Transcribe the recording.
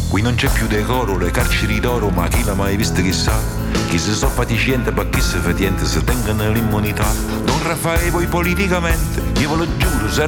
Qui non c'è più decoro, le carceri d'oro, ma chi l'ha mai visto chissà? Chi si so faticente, ma chi si fatiente, se tengono l'immunità. Don Raffaele, voi politicamente, io ve lo giuro, se